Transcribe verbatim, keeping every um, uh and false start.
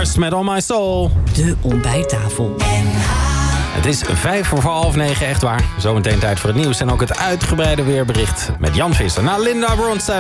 First met On My Soul. De ontbijttafel. Het is vijf voor half negen, echt waar. Zometeen tijd voor het nieuws en ook het uitgebreide weerbericht met Jan Visser. Na Linda Ronstadt.